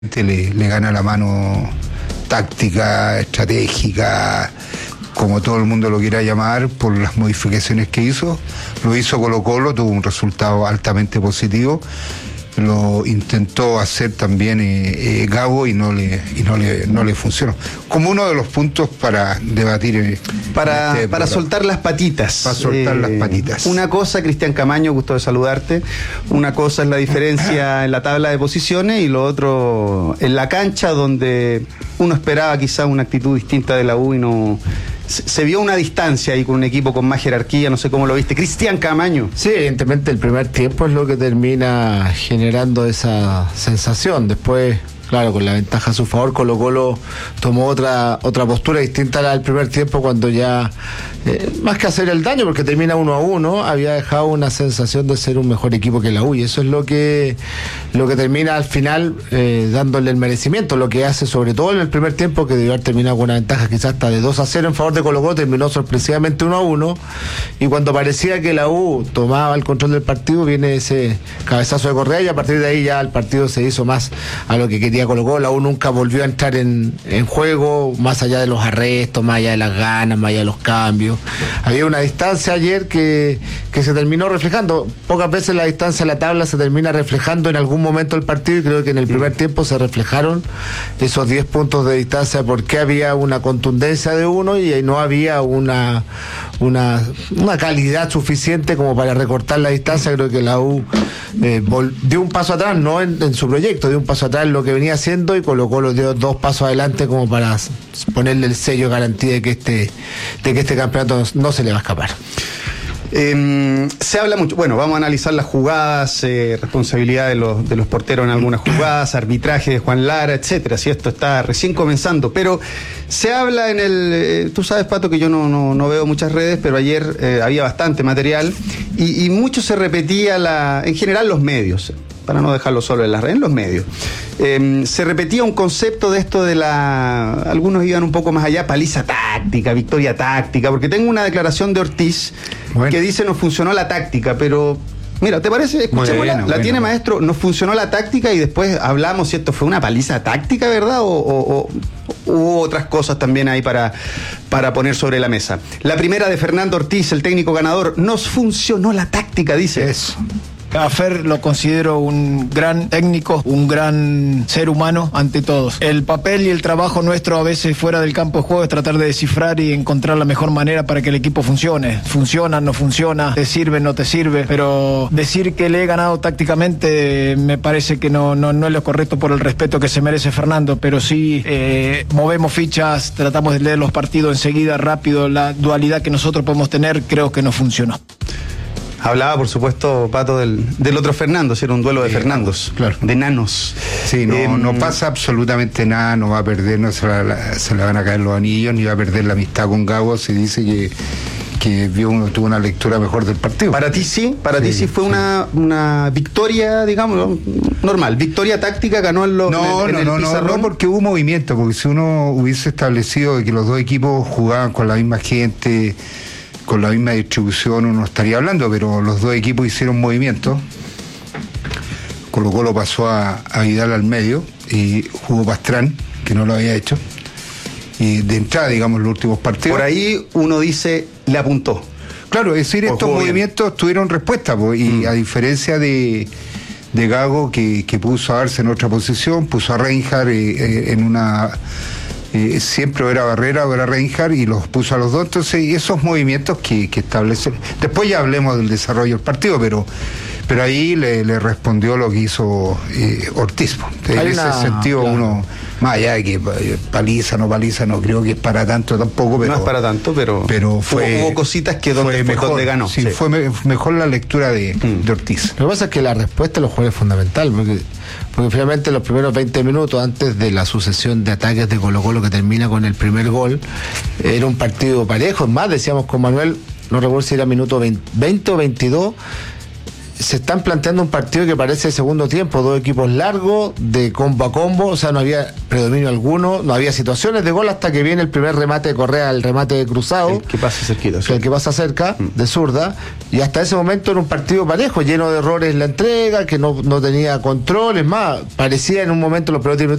le gana la mano táctica, estratégica, como todo el mundo lo quiera llamar, por las modificaciones que hizo. Lo hizo Colo-Colo, tuvo un resultado altamente positivo. Lo intentó hacer también Gago y no le funcionó. Como uno de los puntos para debatir. Para soltar las patitas. Para soltar las patitas. Una cosa, Cristian Camaño, gusto de saludarte. Una cosa es la diferencia en la tabla de posiciones y lo otro en la cancha, donde uno esperaba quizá una actitud distinta de la U y no. Se vio una distancia ahí con un equipo con más jerarquía, no sé cómo lo viste. Cristian Camaño. Sí, evidentemente el primer tiempo es lo que termina generando esa sensación. Después, claro, con la ventaja a su favor, Colo-Colo tomó otra postura distinta a la del primer tiempo, cuando ya, más que hacer el daño, porque termina 1-1, había dejado una sensación de ser un mejor equipo que la U, y eso es lo que termina al final dándole el merecimiento. Lo que hace, sobre todo en el primer tiempo, que debió haber terminado con una ventaja quizás hasta de 2-0 en favor de Colo-Colo, terminó sorpresivamente 1-1, y cuando parecía que la U tomaba el control del partido, viene ese cabezazo de Correa, y a partir de ahí ya el partido se hizo más a lo que quería Colo-Colo. La U nunca volvió a entrar en juego, más allá de los arrestos, más allá de las ganas, más allá de los cambios. Había una distancia ayer que se terminó reflejando. Pocas veces la distancia en la tabla se termina reflejando en algún momento del partido, y creo que en el primer tiempo se reflejaron esos 10 puntos de distancia, porque había una contundencia de uno y no había una calidad suficiente como para recortar la distancia. Creo que la U dio un paso atrás, no en su proyecto, dio un paso atrás en lo que venía haciendo, y Colo-Colo dio 2 pasos adelante como para ponerle el sello de garantía de que este campeonato no se le va a escapar. Se habla mucho, bueno, vamos a analizar las jugadas, responsabilidad de los porteros en algunas jugadas, arbitraje de Juan Lara, etcétera, si esto está recién comenzando, pero se habla tú sabes, Pato, que yo no veo muchas redes, pero ayer había bastante material y mucho se repetía en general los medios, para no dejarlo solo en las redes, en los medios. Se repetía un concepto de esto algunos iban un poco más allá, paliza táctica, victoria táctica, porque tengo una declaración de Ortiz que dice no funcionó la táctica, pero mira, ¿te parece? Escuchémosla. La tiene, maestro, nos funcionó la táctica, y después hablamos si esto fue una paliza táctica, ¿verdad? O hubo otras cosas también ahí para poner sobre la mesa. La primera de Fernando Ortiz, el técnico ganador: nos funcionó la táctica, dice. Eso. A Fer lo considero un gran técnico, un gran ser humano ante todos. El papel y el trabajo nuestro a veces fuera del campo de juego es tratar de descifrar y encontrar la mejor manera para que el equipo funcione. Funciona, no funciona, te sirve, no te sirve, pero decir que le he ganado tácticamente me parece que no es lo correcto, por el respeto que se merece Fernando, pero sí movemos fichas, tratamos de leer los partidos enseguida, rápido, la dualidad que nosotros podemos tener, creo que no funcionó. Hablaba, por supuesto, Pato, del otro Fernando, si era un duelo de Fernandos, claro, de nanos. Sí, no pasa absolutamente nada, no va a perder, no se le van a caer los anillos, ni va a perder la amistad con Gago. Se dice que tuvo una lectura mejor del partido. Para ti sí fue una victoria, digamos, normal, victoria táctica, ganó en el pizarrón. No, porque hubo movimiento, porque si uno hubiese establecido que los dos equipos jugaban con la misma gente, con la misma distribución, uno estaría hablando, pero los dos equipos hicieron movimiento. Colo-Colo pasó a Vidal al medio y jugó Pastrán, que no lo había hecho, y de entrada, digamos, los últimos partidos. Por ahí uno dice, le apuntó. Claro, es decir, estos movimientos tuvieron respuesta, y a diferencia de Gago, que puso a Arce en otra posición, puso a Reinhardt en una... siempre era Barrera o era Reinhardt, y los puso a los dos. Entonces, esos movimientos que establecen. Después ya hablemos del desarrollo del partido, pero ahí le respondió lo que hizo Ortiz. En ese sentido, claro, uno, más allá de que paliza, no creo que es para tanto tampoco. Pero, no es para tanto, pero hubo cositas que donde ganó. Sí, fue mejor la lectura de Ortiz. Lo que pasa es que la respuesta de los jugadores es fundamental, porque finalmente los primeros 20 minutos antes de la sucesión de ataques de Colo-Colo que termina con el primer gol, era un partido parejo. Más, decíamos con Manuel, no recuerdo si era minuto 20 o 22, se están planteando un partido que parece segundo tiempo, dos equipos largos, de combo a combo, o sea, no había predominio alguno, no había situaciones de gol hasta que viene el primer remate de Correa, el remate de Cruzado. El que pasa cerquita. Sí. El que pasa cerca, de zurda, y hasta ese momento era un partido parejo, lleno de errores en la entrega, que no tenía control, es más, parecía en un momento los primeros 10 minutos